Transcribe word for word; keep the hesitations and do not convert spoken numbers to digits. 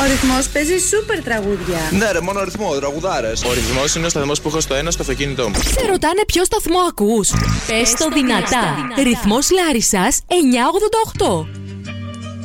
Ρυθμός παίζει σούπερ τραγούδια. Ναι, ρε, μόνο ρυθμό, τραγουδάρες. Ο Ρυθμός είναι ο σταθμός που έχω στο ένα στο αυτοκίνητό μου. Σε ρωτάνε ποιο σταθμό ακούς? Πες το δυνατά. Ρυθμός Λάρισσας εννιακόσια ογδόντα οκτώ.